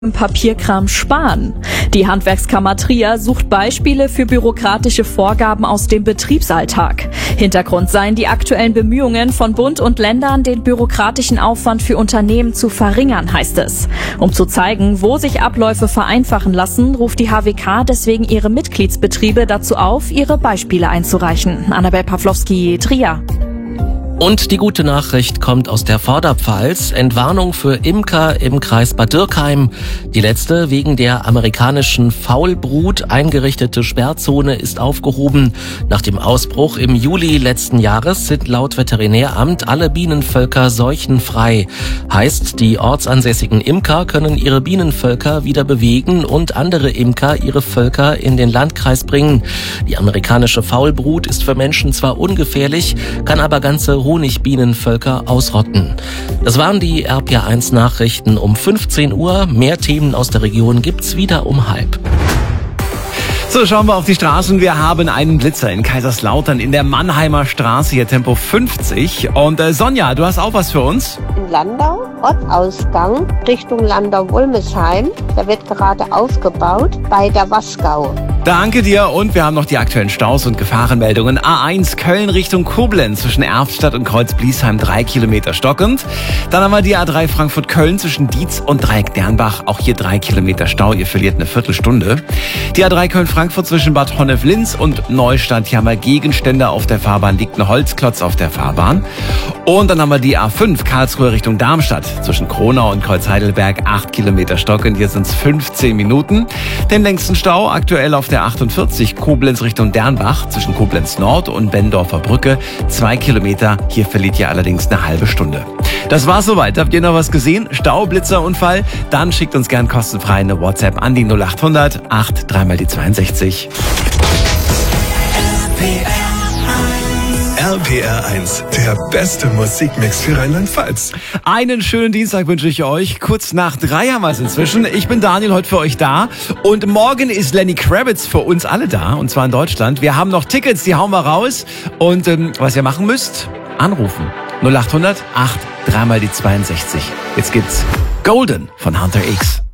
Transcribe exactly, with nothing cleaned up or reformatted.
Papierkram sparen. Die Handwerkskammer Trier sucht Beispiele für bürokratische Vorgaben aus dem Betriebsalltag. Hintergrund seien die aktuellen Bemühungen von Bund und Ländern, den bürokratischen Aufwand für Unternehmen zu verringern, heißt es. Um zu zeigen, wo sich Abläufe vereinfachen lassen, ruft die H W K deswegen ihre Mitgliedsbetriebe dazu auf, ihre Beispiele einzureichen. Annabel Pawlowski, Trier. Und die gute Nachricht kommt aus der Vorderpfalz. Entwarnung für Imker im Kreis Bad Dürkheim. Die letzte wegen der amerikanischen Faulbrut eingerichtete Sperrzone ist aufgehoben. Nach dem Ausbruch im Juli letzten Jahres sind laut Veterinäramt alle Bienenvölker seuchenfrei. Heißt, die ortsansässigen Imker können ihre Bienenvölker wieder bewegen und andere Imker ihre Völker in den Landkreis bringen. Die amerikanische Faulbrut ist für Menschen zwar ungefährlich, kann aber ganze Honigbienenvölker ausrotten. Das waren die R P R eins Nachrichten um fünfzehn Uhr. Mehr Themen aus der Region gibt's wieder um halb. So, schauen wir auf die Straßen. Wir haben einen Blitzer in Kaiserslautern in der Mannheimer Straße, hier Tempo fünfzig. Und äh, Sonja, du hast auch was für uns? In Landau, Ortsausgang Richtung Landau-Wolmesheim. Da wird gerade aufgebaut bei der Wasgau. Danke dir und wir haben noch die aktuellen Staus und Gefahrenmeldungen. A eins Köln Richtung Koblenz zwischen Erftstadt und Kreuz-Bliesheim drei Kilometer stockend. Dann haben wir die A drei Frankfurt-Köln zwischen Dietz und Dreieck-Dernbach. Auch hier drei Kilometer Stau, ihr verliert eine Viertelstunde. Die A drei Köln-Frankfurt zwischen Bad Honnef-Linz und Neustadt. Hier haben wir Gegenstände auf der Fahrbahn, liegt ein Holzklotz auf der Fahrbahn. Und dann haben wir die A fünf Karlsruhe Richtung Darmstadt zwischen Kronau und Kreuz-Heidelberg acht Kilometer stockend. Hier sind es fünfzehn Minuten. Den längsten Stau aktuell auf der achtundvierzig Koblenz Richtung Dernbach zwischen Koblenz Nord und Bendorfer Brücke. Zwei Kilometer. Hier verliert ihr allerdings eine halbe Stunde. Das war's soweit. Habt ihr noch was gesehen? Stau, Blitzer, Unfall? Dann schickt uns gern kostenfrei eine WhatsApp an die null acht hundert acht drei mal die zweiundsechzig. R P R eins, der beste Musikmix für Rheinland-Pfalz. Einen schönen Dienstag wünsche ich euch. Kurz nach drei haben wir es inzwischen. Ich bin Daniel, heute für euch da. Und morgen ist Lenny Kravitz für uns alle da. Und zwar in Deutschland. Wir haben noch Tickets, die hauen wir raus. Und ähm, was ihr machen müsst, anrufen. null acht hundert acht drei mal die zweiundsechzig. Jetzt gibt's Golden von Hunter X.